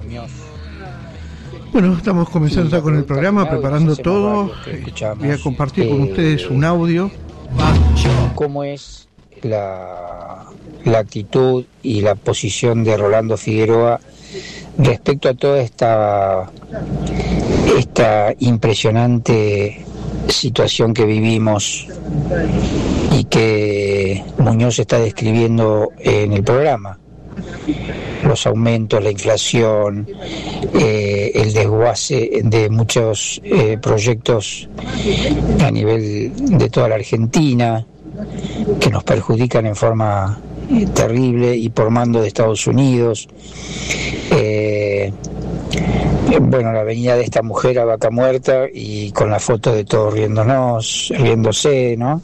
Bueno, estamos comenzando con el programa, preparando todo. Voy a compartir con ustedes un audio. ¿Cómo es la actitud y la posición de Rolando Figueroa respecto a toda esta impresionante situación que vivimos y que Muñoz está describiendo en el programa? Los aumentos, la inflación, el desguace de muchos proyectos a nivel de toda la Argentina que nos perjudican en forma terrible y por mando de Estados Unidos. Bueno, la venida de esta mujer a Vaca Muerta y con la foto de todos riéndose, ¿no?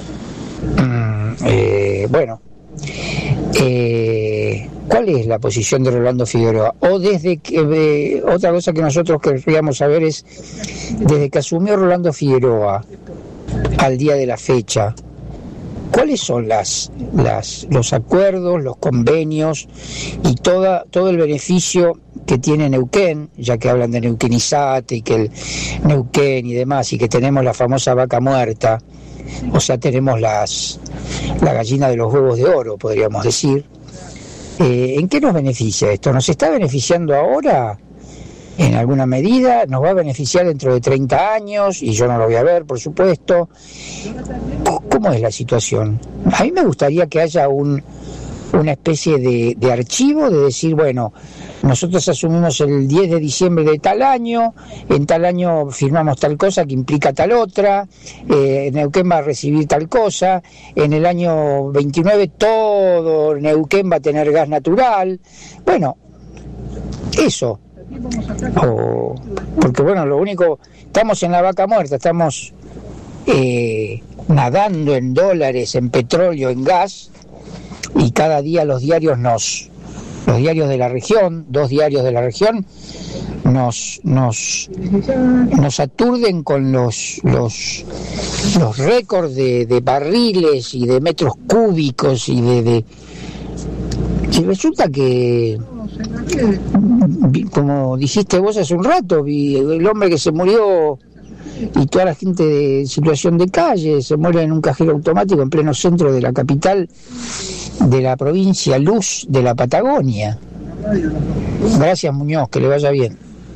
¿Cuál es la posición de Rolando Figueroa? O desde que otra cosa que nosotros querríamos saber es, desde que asumió Rolando Figueroa al día de la fecha, ¿cuáles son los acuerdos, los convenios y todo el beneficio que tiene Neuquén, ya que hablan de Neuquenizate y que el Neuquén y demás, y que tenemos la famosa Vaca Muerta, o sea, tenemos la gallina de los huevos de oro, podríamos decir? ¿En qué nos beneficia esto? ¿Nos está beneficiando ahora? En alguna medida, nos va a beneficiar dentro de 30 años, y yo no lo voy a ver, por supuesto. ¿Cómo es la situación? A mí me gustaría que haya una especie de archivo, de decir, bueno, nosotros asumimos el 10 de diciembre de tal año, en tal año firmamos tal cosa que implica tal otra, Neuquén va a recibir tal cosa, en el año 29 todo Neuquén va a tener gas natural. Bueno, eso. Porque bueno, lo único, estamos en la Vaca Muerta, estamos nadando en dólares, en petróleo, en gas, y cada día los diarios de la región, 2 diarios de la región, nos aturden con los récords de barriles y de metros cúbicos y y resulta que, como dijiste vos hace un rato, el hombre que se murió y toda la gente en situación de calle se muere en un cajero automático en pleno centro de la capital de la provincia Luz de la Patagonia. Gracias, Muñoz, que le vaya bien.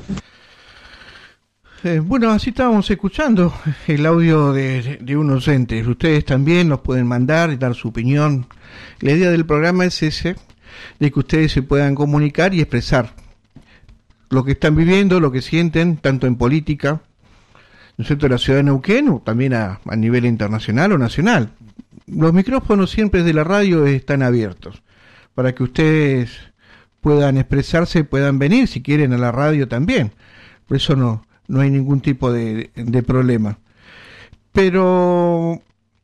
Bueno, así estábamos escuchando el audio de un oyente. Ustedes también nos pueden mandar y dar su opinión. La idea del programa es ese, de que ustedes se puedan comunicar y expresar lo que están viviendo, lo que sienten, tanto en política, ¿no es cierto?, de la ciudad de Neuquén, o también a nivel internacional o nacional. Los micrófonos siempre de la radio están abiertos para que ustedes puedan expresarse, puedan venir si quieren a la radio también. Por eso no hay ningún tipo de problema. Pero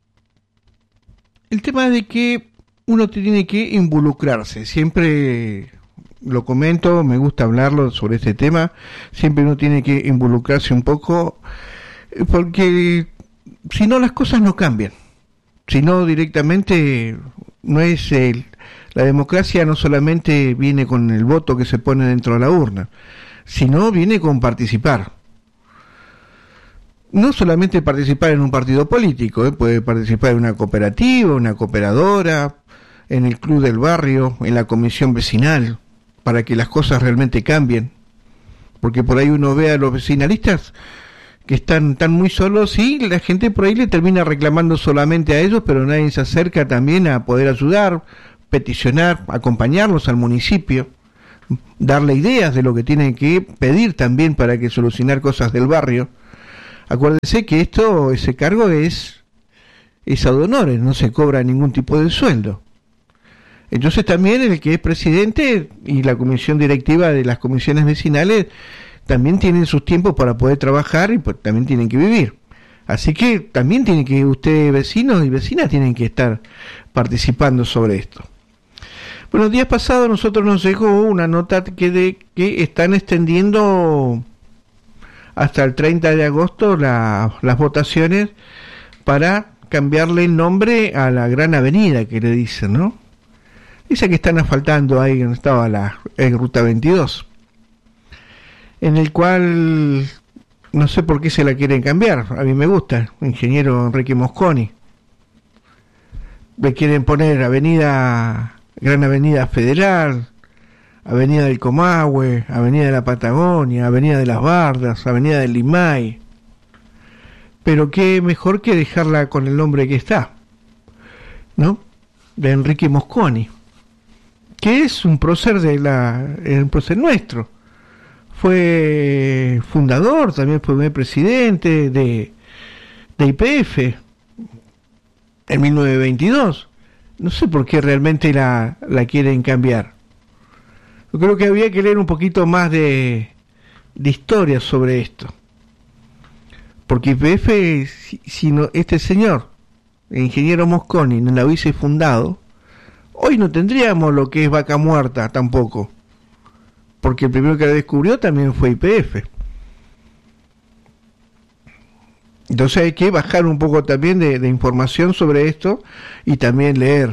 el tema de que uno tiene que involucrarse, siempre lo comento, me gusta hablarlo sobre este tema, siempre uno tiene que involucrarse un poco, porque si no las cosas no cambian. Si no, directamente no es la democracia no solamente viene con el voto que se pone dentro de la urna, sino viene con participar. No solamente participar en un partido político, puede participar en una cooperativa, una cooperadora, en el club del barrio, en la comisión vecinal, para que las cosas realmente cambien. Porque por ahí uno ve a los vecinalistas que están muy solos y la gente por ahí le termina reclamando solamente a ellos, pero nadie se acerca también a poder ayudar, peticionar, acompañarlos al municipio, darle ideas de lo que tienen que pedir también para que solucionar cosas del barrio. Acuérdense que ese cargo es ad honorem, no se cobra ningún tipo de sueldo. Entonces también el que es presidente y la comisión directiva de las comisiones vecinales también tienen sus tiempos para poder trabajar y pues también tienen que vivir. Así que también tienen que ustedes, vecinos y vecinas, tienen que estar participando sobre esto. Bueno, el día pasado nosotros nos llegó una nota que están extendiendo hasta el 30 de agosto las votaciones para cambiarle el nombre a la Gran Avenida, que le dicen, ¿no? Esa que están asfaltando ahí donde estaba la Ruta 22. en el cual no sé por qué se la quieren cambiar. A mí me gusta, ingeniero Enrique Mosconi. Le quieren poner Gran Avenida Federal, Avenida del Comahue, Avenida de la Patagonia, Avenida de las Bardas, Avenida del Limay. Pero qué mejor que dejarla con el nombre que está, ¿no? De Enrique Mosconi, que es un prócer un prócer nuestro. Fue fundador, también fue presidente de YPF en 1922. No sé por qué realmente la quieren cambiar. Yo creo que había que leer un poquito más de historia sobre esto. Porque YPF, si no, este señor, el ingeniero Mosconi, no la hubiese fundado, hoy no tendríamos lo que es Vaca Muerta tampoco. Porque el primero que la descubrió también fue YPF. Entonces hay que bajar un poco también de información sobre esto y también leer.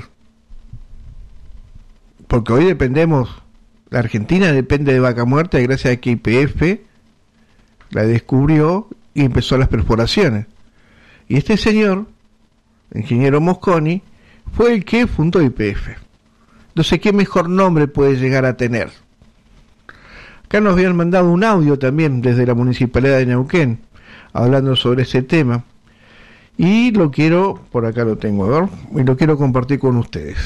Porque hoy la Argentina depende de Vaca Muerta gracias a que YPF la descubrió y empezó las perforaciones. Y este señor, el ingeniero Mosconi, fue el que fundó YPF. Entonces, ¿qué mejor nombre puede llegar a tener? Acá nos habían mandado un audio también desde la Municipalidad de Neuquén, hablando sobre ese tema. Y por acá lo tengo, a ver, y lo quiero compartir con ustedes.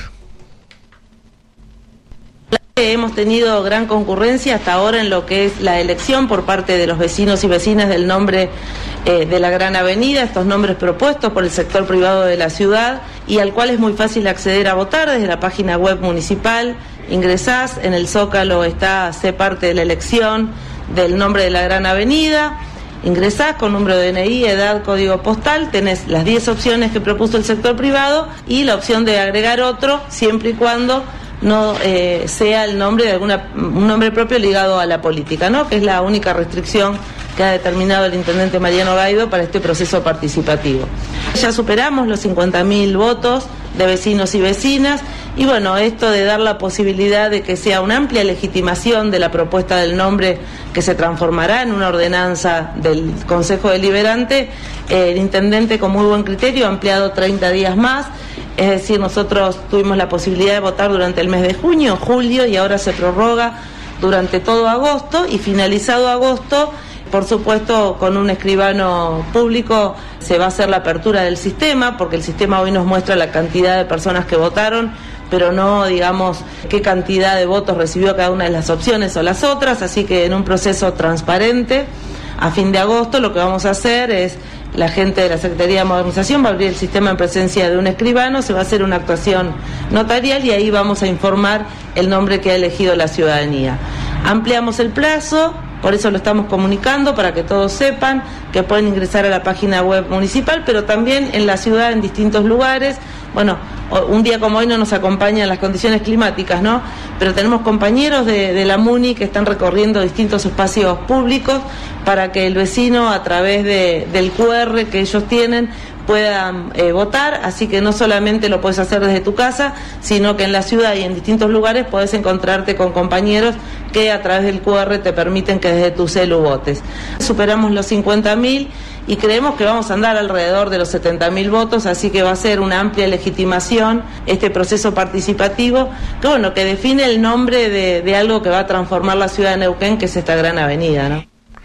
Hemos tenido gran concurrencia hasta ahora en lo que es la elección por parte de los vecinos y vecinas del nombre de la Gran Avenida, estos nombres propuestos por el sector privado de la ciudad y al cual es muy fácil acceder a votar desde la página web municipal. Ingresás, en el Zócalo sé parte de la elección del nombre de la Gran Avenida, ingresás con número de DNI, edad, código postal, tenés las 10 opciones que propuso el sector privado y la opción de agregar otro, siempre y cuando no sea el nombre de un nombre propio ligado a la política, ¿no? Que es la única restricción que ha determinado el intendente Mariano Gaido para este proceso participativo. Ya superamos los 50.000 votos de vecinos y vecinas y bueno, esto de dar la posibilidad de que sea una amplia legitimación de la propuesta del nombre que se transformará en una ordenanza del Consejo Deliberante, el intendente con muy buen criterio ha ampliado 30 días más. Es decir, nosotros tuvimos la posibilidad de votar durante el mes de junio, julio y ahora se prorroga durante todo agosto y finalizado agosto, por supuesto con un escribano público se va a hacer la apertura del sistema porque el sistema hoy nos muestra la cantidad de personas que votaron, pero no digamos qué cantidad de votos recibió cada una de las opciones o las otras, así que en un proceso transparente, a fin de agosto lo que vamos a hacer es la gente de la Secretaría de Modernización va a abrir el sistema en presencia de un escribano, se va a hacer una actuación notarial y ahí vamos a informar el nombre que ha elegido la ciudadanía. Ampliamos el plazo, por eso lo estamos comunicando para que todos sepan que pueden ingresar a la página web municipal, pero también en la ciudad en distintos lugares. Bueno, un día como hoy no nos acompañan las condiciones climáticas, ¿no? Pero tenemos compañeros de la MUNI que están recorriendo distintos espacios públicos para que el vecino a través del QR que ellos tienen puedan votar, así que no solamente lo puedes hacer desde tu casa, sino que en la ciudad y en distintos lugares puedes encontrarte con compañeros que a través del QR te permiten que desde tu celu votes. Superamos los 50.000 y creemos que vamos a andar alrededor de los 70.000 votos, así que va a ser una amplia legitimación este proceso participativo, que define el nombre de algo que va a transformar la ciudad de Neuquén, que es esta gran avenida, ¿no?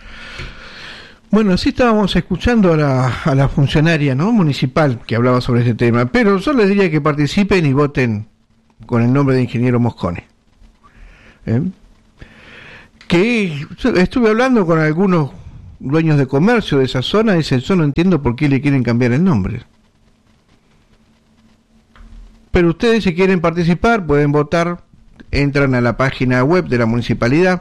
Bueno, sí estábamos escuchando a la funcionaria, ¿no?, municipal que hablaba sobre este tema, pero yo les diría que participen y voten con el nombre de ingeniero Mosconi. Que estuve hablando con algunos dueños de comercio de esa zona y dicen, yo no entiendo por qué le quieren cambiar el nombre. Pero ustedes si quieren participar pueden votar, entran a la página web de la municipalidad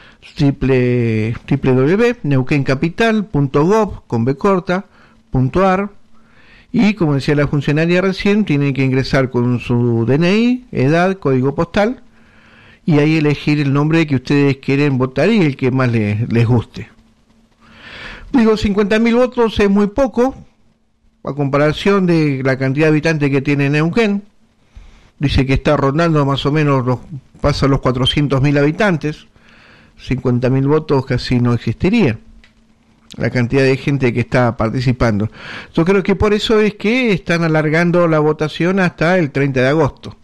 www.neuquencapital.gov.ar y como decía la funcionaria recién, tienen que ingresar con su DNI, edad, código postal y ahí elegir el nombre que ustedes quieren votar y el que más les guste. Digo, 50.000 votos es muy poco a comparación de la cantidad de habitantes que tiene Neuquén. Dice que está rondando más o menos pasa los 400.000 habitantes. 50.000 votos casi no existirían, la cantidad de gente que está participando. Yo creo que por eso es que están alargando la votación hasta el 30 de agosto.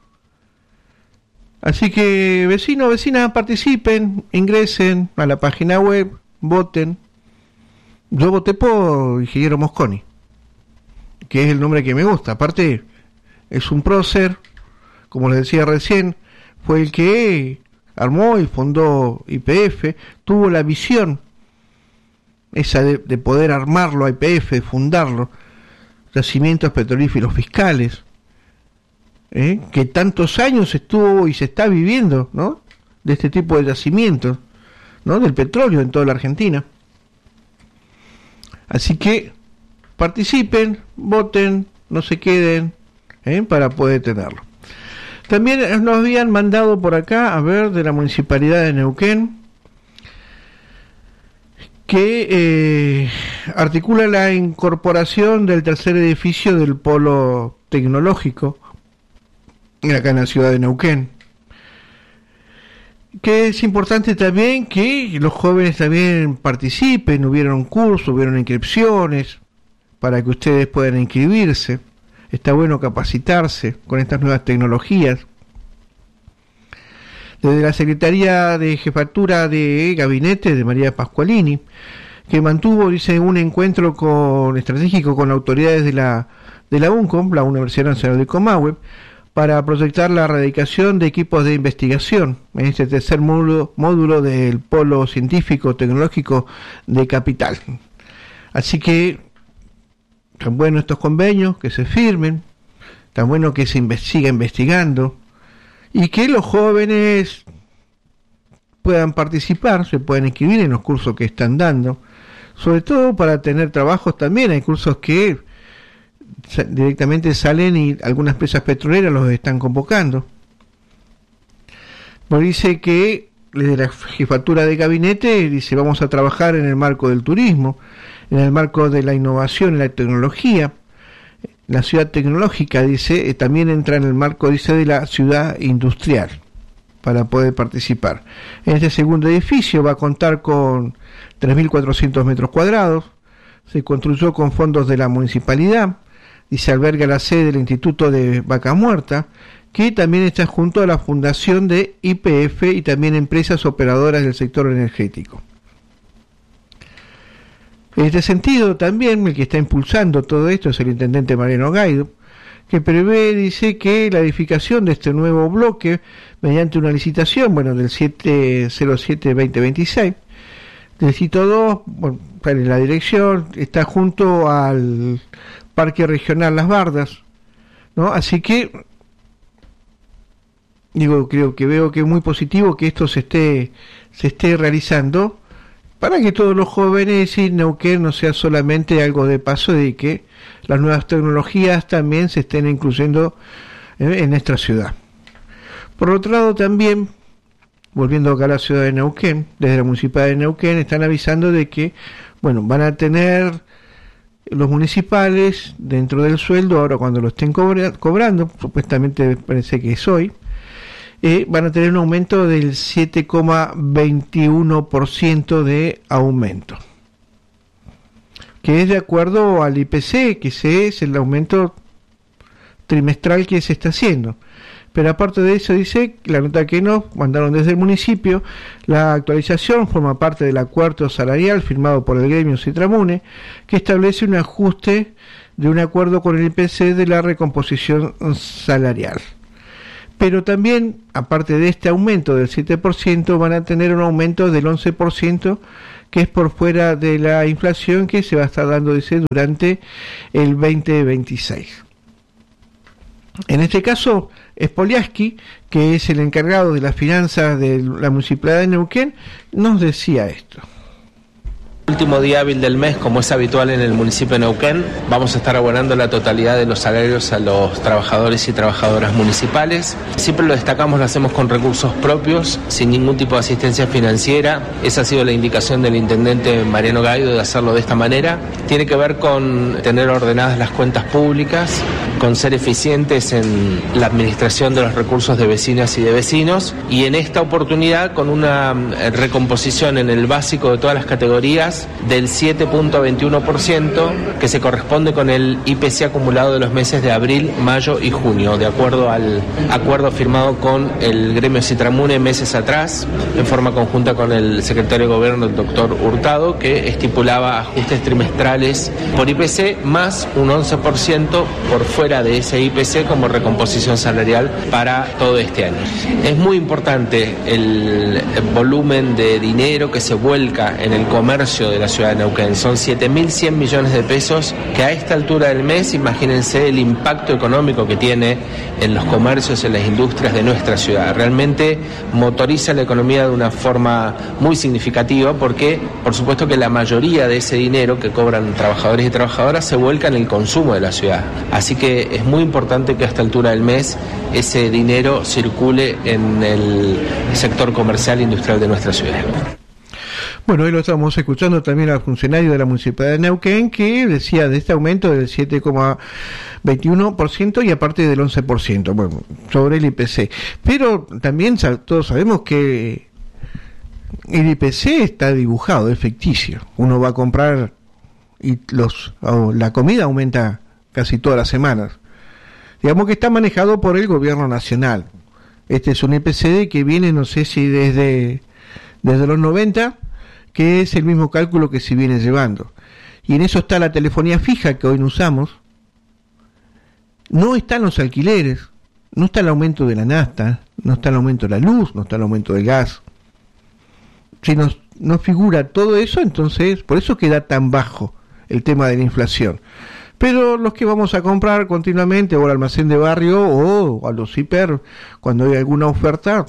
Así que vecinos, vecinas, participen, ingresen a la página web, voten. Yo voté por Ingeniero Mosconi, que es el nombre que me gusta. Aparte, es un prócer, como les decía recién, fue el que armó y fundó YPF, tuvo la visión esa de poder armarlo a YPF, fundarlo, yacimientos petrolíferos fiscales, que tantos años estuvo y se está viviendo, ¿no?, de este tipo de yacimientos, ¿no?, del petróleo en toda la Argentina. Así que participen, voten, no se queden, para poder tenerlo. También nos habían mandado por acá, a ver, de la Municipalidad de Neuquén, que articula la incorporación del tercer edificio del polo tecnológico acá en la ciudad de Neuquén, que es importante también que los jóvenes también participen. Hubieron cursos, hubieron inscripciones para que ustedes puedan inscribirse. Está bueno capacitarse con estas nuevas tecnologías. Desde la Secretaría de Jefatura de Gabinete de María Pascualini, que mantuvo, dice, un encuentro estratégico con autoridades de la UNCOM, la Universidad Nacional de Comahue, para proyectar la erradicación de equipos de investigación en este tercer módulo del Polo Científico Tecnológico de Capital. Así que tan bueno estos convenios que se firmen, tan bueno que se siga investigando y que los jóvenes puedan participar, se puedan inscribir en los cursos que están dando, sobre todo para tener trabajos también. Hay cursos que directamente salen y algunas empresas petroleras los están convocando. Pues dice que desde la jefatura de gabinete, dice, vamos a trabajar en el marco del turismo, en el marco de la innovación y la tecnología. La ciudad tecnológica, dice, también entra en el marco, dice, de la ciudad industrial para poder participar. En este segundo edificio va a contar con 3.400 metros cuadrados, se construyó con fondos de la municipalidad y se alberga la sede del Instituto de Vaca Muerta, que también está junto a la fundación de YPF y también empresas operadoras del sector energético. En este sentido, también el que está impulsando todo esto es el intendente Mariano Gaido, que prevé, dice, que la edificación de este nuevo bloque, mediante una licitación, del 707-2026, del sitio 2, en la dirección, está junto al Parque Regional Las Bardas, ¿no? Así que, creo que veo que es muy positivo que esto se esté realizando, para que todos los jóvenes y Neuquén no sea solamente algo de paso, de que las nuevas tecnologías también se estén incluyendo en nuestra ciudad. Por otro lado, también, volviendo acá a la ciudad de Neuquén, desde la Municipalidad de Neuquén están avisando de que, van a tener los municipales dentro del sueldo, ahora cuando lo estén cobrando, supuestamente parece que es hoy, van a tener un aumento del 7,21% de aumento, que es de acuerdo al IPC, que ese es el aumento trimestral que se está haciendo. Pero aparte de eso, dice la nota que nos mandaron desde el municipio, la actualización forma parte del acuerdo salarial firmado por el gremio Citramune, que establece un ajuste de un acuerdo con el IPC de la recomposición salarial. Pero también, aparte de este aumento del 7%, van a tener un aumento del 11%, que es por fuera de la inflación que se va a estar dando, dice, durante el 2026. En este caso, Spoliaski, que es el encargado de las finanzas de la Municipalidad de Neuquén, nos decía esto. Último día hábil del mes, como es habitual en el municipio de Neuquén, vamos a estar abonando la totalidad de los salarios a los trabajadores y trabajadoras municipales. Siempre lo destacamos, lo hacemos con recursos propios, sin ningún tipo de asistencia financiera. Esa ha sido la indicación del intendente Mariano Gaido de hacerlo de esta manera. Tiene que ver con tener ordenadas las cuentas públicas, con ser eficientes en la administración de los recursos de vecinas y de vecinos, y en esta oportunidad con una recomposición en el básico de todas las categorías del 7.21%, que se corresponde con el IPC acumulado de los meses de abril, mayo y junio, de acuerdo al acuerdo firmado con el gremio Citramune meses atrás, en forma conjunta con el secretario de Gobierno, el doctor Hurtado, que estipulaba ajustes trimestrales por IPC más un 11% por fuera de ese IPC como recomposición salarial para todo este año. Es muy importante el volumen de dinero que se vuelca en el comercio de la ciudad de Neuquén. Son 7.100 millones de pesos que a esta altura del mes, imagínense el impacto económico que tiene en los comercios, en las industrias de nuestra ciudad. Realmente motoriza la economía de una forma muy significativa porque, por supuesto que la mayoría de ese dinero que cobran trabajadores y trabajadoras se vuelca en el consumo de la ciudad. Así que es muy importante que a esta altura del mes ese dinero circule en el sector comercial e industrial de nuestra ciudad. Bueno, hoy lo estamos escuchando también al funcionario de la Municipalidad de Neuquén, que decía de este aumento del 7,21% y aparte del 11%, bueno, sobre el IPC. Pero también todos sabemos que el IPC está dibujado, es ficticio. Uno va a comprar y la comida aumenta casi todas las semanas. Digamos que está manejado por el gobierno nacional. Este es un IPC que viene, no sé si desde los 90, que es el mismo cálculo que se viene llevando. Y en eso está la telefonía fija que hoy no usamos. No están los alquileres, no está el aumento de la nafta, no está el aumento de la luz, no está el aumento del gas. Si no figura todo eso, entonces por eso queda tan bajo el tema de la inflación. Pero los que vamos a comprar continuamente o al almacén de barrio o a los hiper, cuando hay alguna oferta,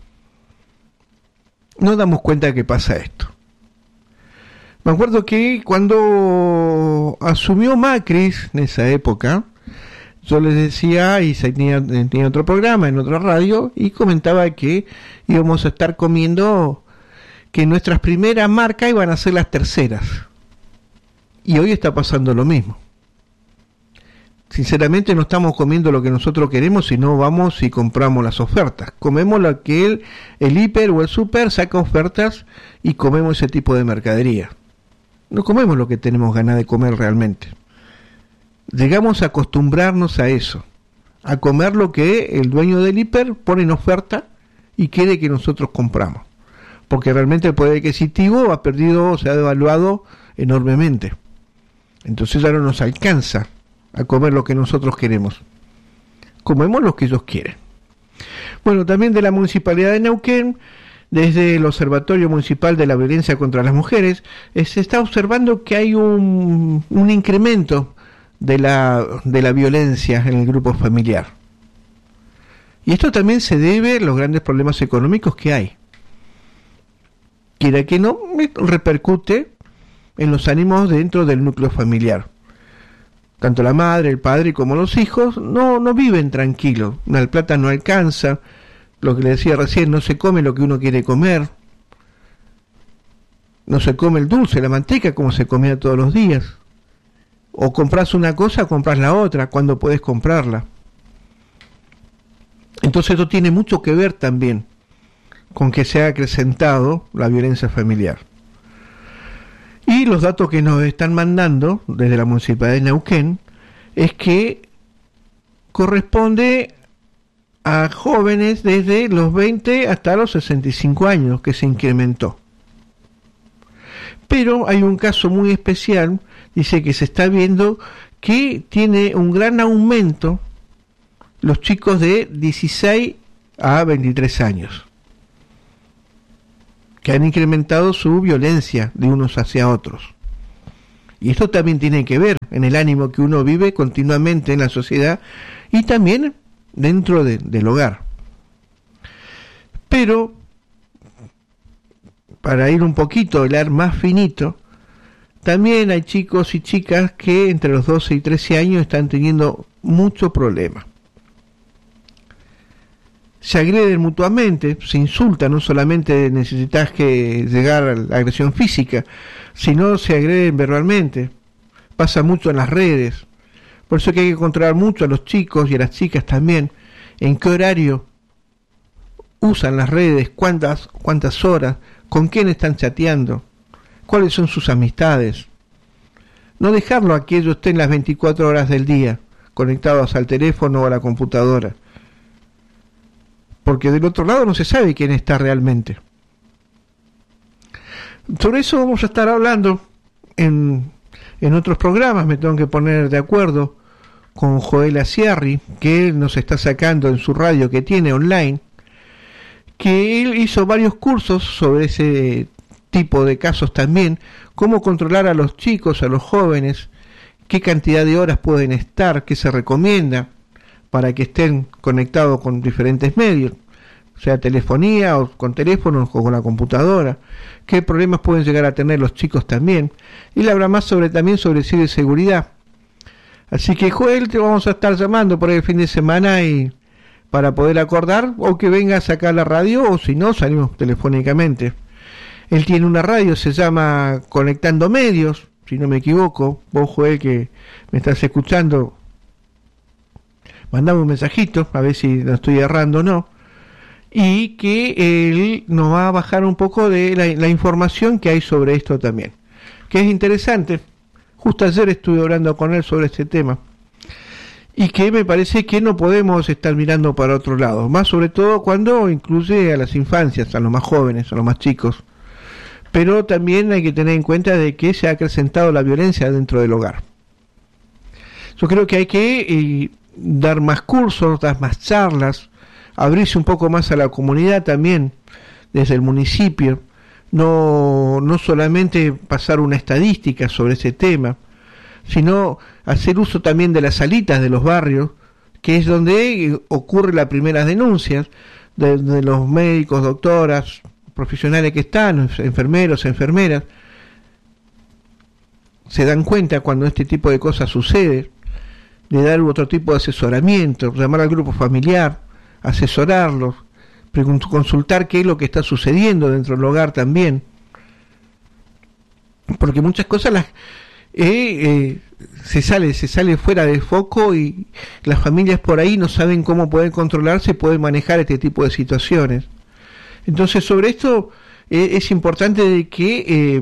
nos damos cuenta que pasa esto. Me acuerdo que cuando asumió Macri en esa época, yo les decía, y tenía otro programa en otra radio, y comentaba que íbamos a estar comiendo, que nuestras primeras marcas iban a ser las terceras. Y hoy está pasando lo mismo. Sinceramente no estamos comiendo lo que nosotros queremos, sino vamos y compramos las ofertas. Comemos lo que el hiper o el super saca ofertas y comemos ese tipo de mercadería. No comemos lo que tenemos ganas de comer realmente. Llegamos a acostumbrarnos a eso, a comer lo que el dueño del hiper pone en oferta y quiere que nosotros compramos. Porque realmente el poder adquisitivo ha perdido, se ha devaluado enormemente. Entonces ya no nos alcanza a comer lo que nosotros queremos. Comemos lo que ellos quieren. Bueno, también de la Municipalidad de Neuquén, desde el Observatorio Municipal de la Violencia contra las Mujeres, se está observando que hay un incremento de la violencia en el grupo familiar. Y esto también se debe a los grandes problemas económicos que hay. Quiera que no, repercute en los ánimos dentro del núcleo familiar. Tanto la madre, el padre como los hijos no viven tranquilos. La plata no alcanza. Lo que le decía recién, no se come lo que uno quiere comer. No se come el dulce, la manteca como se comía todos los días. O compras una cosa o compras la otra, cuando puedes comprarla. Entonces esto tiene mucho que ver también con que se ha acrecentado la violencia familiar. Y los datos que nos están mandando desde la Municipalidad de Neuquén es que corresponde a jóvenes desde los 20 hasta los 65 años que se incrementó. Pero hay un caso muy especial, dice que se está viendo que tiene un gran aumento los chicos de 16 a 23 años, que han incrementado su violencia de unos hacia otros. Y esto también tiene que ver en el ánimo que uno vive continuamente en la sociedad y también dentro del hogar. Pero, para ir un poquito, hilar más finito, también hay chicos y chicas que entre los 12 y 13 años están teniendo mucho problema. Se agreden mutuamente, se insultan, no solamente necesitas que llegar a la agresión física, sino se agreden verbalmente. Pasa mucho en las redes. Por eso que hay que controlar mucho a los chicos y a las chicas también, en qué horario usan las redes, cuántas horas, con quién están chateando, cuáles son sus amistades. No dejarlo a que ellos estén las 24 horas del día conectados al teléfono o a la computadora, porque del otro lado no se sabe quién está realmente. Sobre eso vamos a estar hablando en otros programas. Me tengo que poner de acuerdo con Joel Asiarri, que él nos está sacando en su radio que tiene online, que él hizo varios cursos sobre ese tipo de casos también, cómo controlar a los chicos, a los jóvenes, qué cantidad de horas pueden estar, qué se recomienda para que estén conectados con diferentes medios, sea telefonía o con teléfono o con la computadora, qué problemas pueden llegar a tener los chicos también, y le habla más también sobre ciberseguridad. Así que Joel, te vamos a estar llamando por el fin de semana y para poder acordar, o que venga a sacar la radio, o si no, salimos telefónicamente. Él tiene una radio, se llama Conectando Medios, si no me equivoco. Vos, Joel, que me estás escuchando, mandame un mensajito, a ver si no estoy errando o no. Y que él nos va a bajar un poco de la información que hay sobre esto también, que es interesante. Justo ayer estuve hablando con él sobre este tema, y que me parece que no podemos estar mirando para otro lado, más sobre todo cuando incluye a las infancias, a los más jóvenes, a los más chicos. Pero también hay que tener en cuenta de que se ha acrecentado la violencia dentro del hogar. Yo creo que hay que dar más cursos, dar más charlas, abrirse un poco más a la comunidad también, desde el municipio, no solamente pasar una estadística sobre ese tema, sino hacer uso también de las salitas de los barrios, que es donde ocurre las primeras denuncias de los médicos, doctoras, profesionales que están, enfermeros, enfermeras. Se dan cuenta cuando este tipo de cosas sucede, de dar otro tipo de asesoramiento, llamar al grupo familiar, asesorarlos, consultar qué es lo que está sucediendo dentro del hogar también, porque muchas cosas se sale fuera de foco, y las familias por ahí no saben cómo poder controlarse, poder manejar este tipo de situaciones. Entonces, sobre esto es importante de que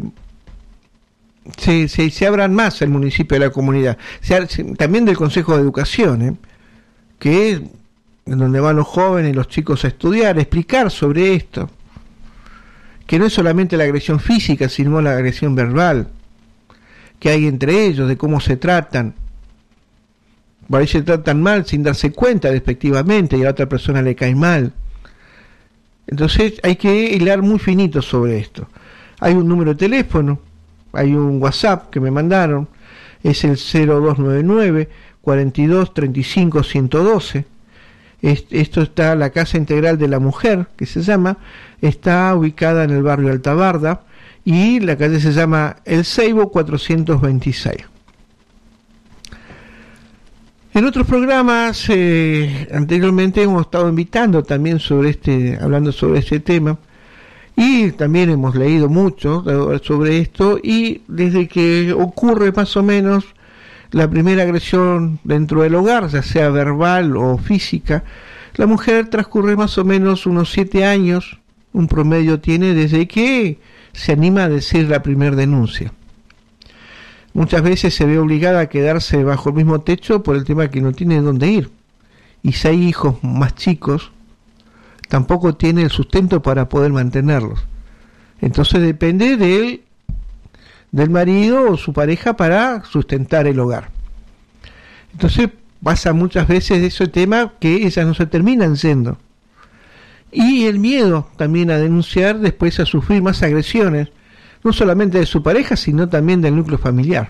se abran más el municipio de la comunidad, también del Consejo de Educación, que es en donde van los jóvenes y los chicos a estudiar, a explicar sobre esto, que no es solamente la agresión física, sino la agresión verbal que hay entre ellos, de cómo se tratan. Por ahí se tratan mal sin darse cuenta despectivamente, y a la otra persona le cae mal. Entonces hay que hilar muy finito sobre esto. Hay un número de teléfono, hay un WhatsApp que me mandaron, es el 0299 42 35 112. Esto está la Casa Integral de la Mujer, que se llama, está ubicada en el barrio Altabarda, y la calle se llama El Ceibo 426. En otros programas anteriormente hemos estado invitando también hablando sobre este tema, y también hemos leído mucho sobre esto, y desde que ocurre más o menos la primera agresión dentro del hogar, ya sea verbal o física, la mujer transcurre más o menos unos 7 años, un promedio tiene desde que se anima a decir la primera denuncia. Muchas veces se ve obligada a quedarse bajo el mismo techo por el tema que no tiene dónde ir. Y si hay hijos más chicos, tampoco tiene el sustento para poder mantenerlos. Entonces depende del marido o su pareja para sustentar el hogar. Entonces pasa muchas veces de ese tema que ellas no se terminan yendo. Y el miedo también a denunciar, después a sufrir más agresiones, no solamente de su pareja, sino también del núcleo familiar,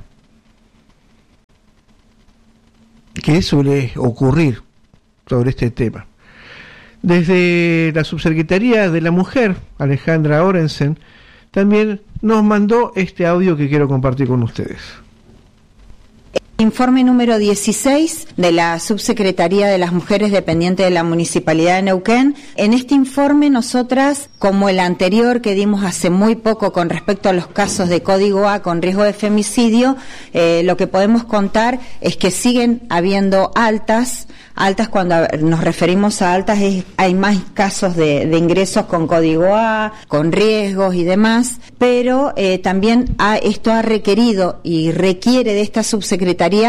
que suele ocurrir sobre este tema. Desde la Subsecretaría de la Mujer, Alejandra Orensen, también nos mandó este audio que quiero compartir con ustedes. Informe número 16 de la Subsecretaría de las Mujeres dependiente de la Municipalidad de Neuquén. En este informe nosotras, como el anterior que dimos hace muy poco con respecto a los casos de Código A con riesgo de femicidio, lo que podemos contar es que siguen habiendo altas. Cuando nos referimos a altas, hay más casos de ingresos con Código A, con riesgos y demás, pero también esto ha requerido y requiere de esta subsecretaría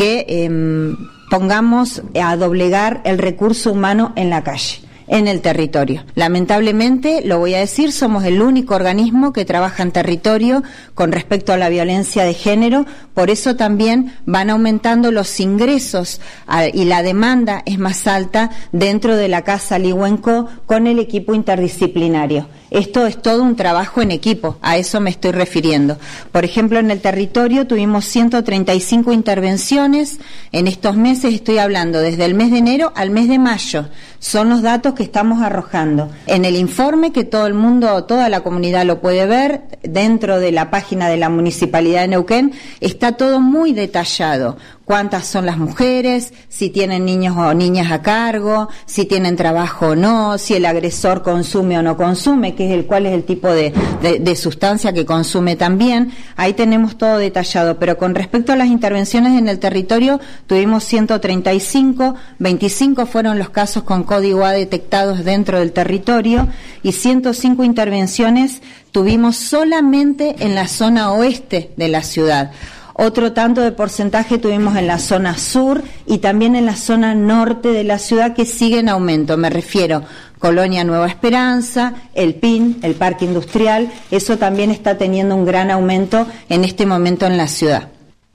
que pongamos a doblegar el recurso humano en la calle, en el territorio. Lamentablemente, lo voy a decir, somos el único organismo que trabaja en territorio con respecto a la violencia de género, por eso también van aumentando los ingresos y la demanda es más alta dentro de la Casa Ligüenco con el equipo interdisciplinario. Esto es todo un trabajo en equipo, a eso me estoy refiriendo. Por ejemplo, en el territorio tuvimos 135 intervenciones en estos meses, estoy hablando desde el mes de enero al mes de mayo. Son los datos que estamos arrojando. En el informe, que todo el mundo, toda la comunidad lo puede ver, dentro de la página de la Municipalidad de Neuquén, está todo muy detallado. Cuántas son las mujeres, si tienen niños o niñas a cargo, si tienen trabajo o no, si el agresor consume o no consume, cuál es el tipo de sustancia que consume también. Ahí tenemos todo detallado, pero con respecto a las intervenciones en el territorio, tuvimos 135, 25 fueron los casos con Código A detectados dentro del territorio y 105 intervenciones tuvimos solamente en la zona oeste de la ciudad. Otro tanto de porcentaje tuvimos en la zona sur y también en la zona norte de la ciudad, que sigue en aumento. Me refiero Colonia Nueva Esperanza, el PIN, el Parque Industrial, eso también está teniendo un gran aumento en este momento en la ciudad.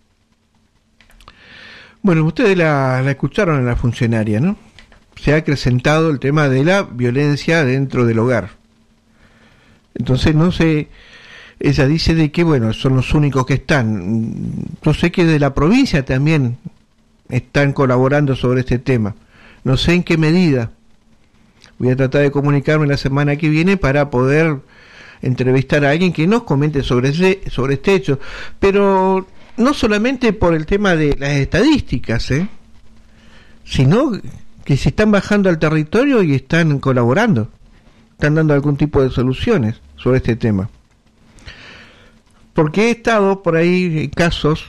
Bueno, ustedes la escucharon a la funcionaria, ¿no? Se ha acrecentado el tema de la violencia dentro del hogar. Entonces, no sé... Ella dice de que, bueno, son los únicos que están. Yo sé que de la provincia también están colaborando sobre este tema. No sé en qué medida. Voy a tratar de comunicarme la semana que viene para poder entrevistar a alguien que nos comente sobre este hecho. Pero no solamente por el tema de las estadísticas, sino que se están bajando al territorio y están colaborando. Están dando algún tipo de soluciones sobre este tema. Porque he estado por ahí casos,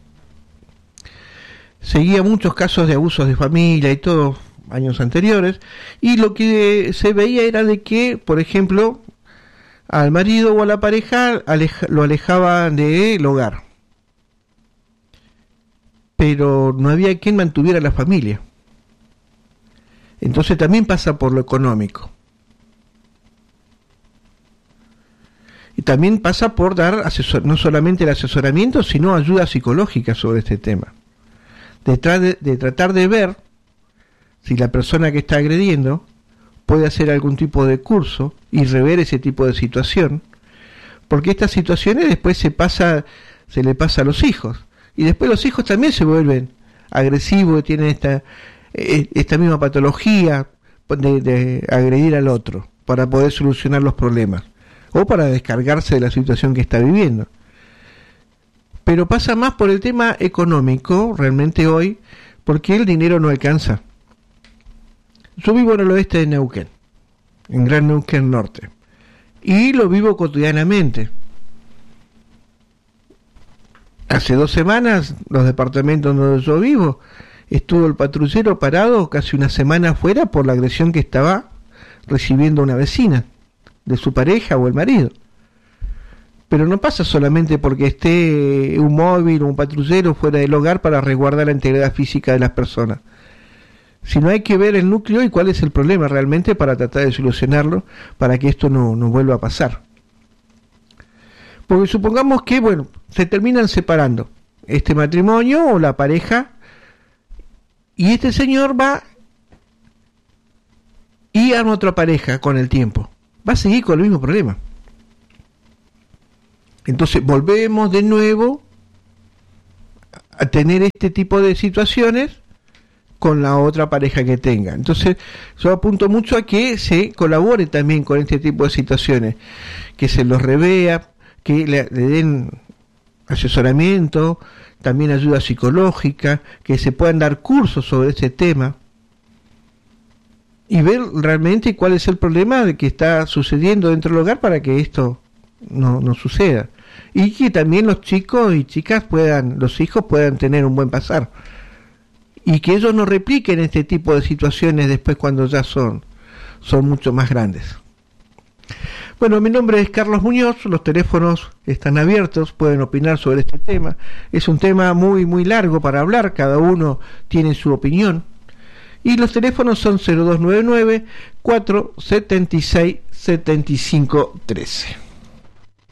seguía muchos casos de abusos de familia y todo, años anteriores, y lo que se veía era de que, por ejemplo, al marido o a la pareja lo alejaban del hogar, pero no había quien mantuviera la familia. Entonces también pasa por lo económico. Y también pasa por dar no solamente el asesoramiento, sino ayuda psicológica sobre este tema. De tratar de ver si la persona que está agrediendo puede hacer algún tipo de curso y rever ese tipo de situación, porque estas situaciones después se le pasa a los hijos, y después los hijos también se vuelven agresivos, tienen esta misma patología de agredir al otro para poder solucionar los problemas o para descargarse de la situación que está viviendo. Pero pasa más por el tema económico realmente hoy, porque el dinero no alcanza. Yo vivo en el oeste de Neuquén, en Gran Neuquén Norte, y lo vivo cotidianamente. Hace 2 semanas, los departamentos donde yo vivo, estuvo el patrullero parado casi una semana afuera por la agresión que estaba recibiendo una vecina de su pareja o el marido. Pero no pasa solamente porque esté un móvil o un patrullero fuera del hogar para resguardar la integridad física de las personas, sino hay que ver el núcleo y cuál es el problema realmente para tratar de solucionarlo, para que esto no vuelva a pasar. Porque supongamos que, bueno, se terminan separando este matrimonio o la pareja, y este señor va y arma otra pareja con el tiempo. Va a seguir con el mismo problema. Entonces volvemos de nuevo a tener este tipo de situaciones con la otra pareja que tenga. Entonces yo apunto mucho a que se colabore también con este tipo de situaciones, que se los revea, que le den asesoramiento, también ayuda psicológica, que se puedan dar cursos sobre este tema y ver realmente cuál es el problema de que está sucediendo dentro del hogar para que esto no suceda, y que también los chicos y chicas los hijos puedan tener un buen pasar y que ellos no repliquen este tipo de situaciones después cuando ya son mucho más grandes. Bueno, mi nombre es Carlos Muñoz, los teléfonos están abiertos, pueden opinar sobre este tema. Es un tema muy, muy largo para hablar, cada uno tiene su opinión. Y los teléfonos son 0299-476-7513.